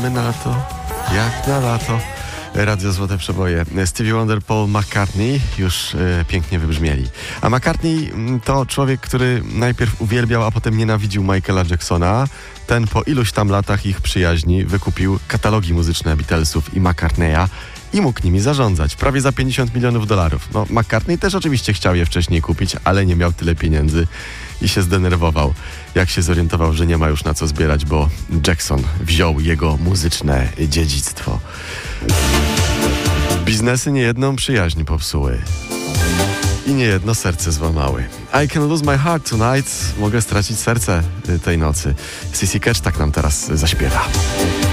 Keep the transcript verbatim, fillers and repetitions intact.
czekamy na to, jak na lato. Radio Złote Przeboje. Stevie Wonder, Paul McCartney już y, pięknie wybrzmieli. A McCartney to człowiek, który najpierw uwielbiał, a potem nienawidził Michaela Jacksona. Ten po iluś tam latach ich przyjaźni wykupił katalogi muzyczne Beatlesów i McCartneya i mógł nimi zarządzać. Prawie za pięćdziesiąt milionów dolarów. No, McCartney też oczywiście chciał je wcześniej kupić, ale nie miał tyle pieniędzy i się zdenerwował, jak się zorientował, że nie ma już na co zbierać, bo Jackson wziął jego muzyczne dziedzictwo. Biznesy niejedną przyjaźń popsuły i niejedno serce złamały. I can lose my heart tonight. Mogę stracić serce tej nocy. Sissy Catch tak nam teraz zaśpiewa.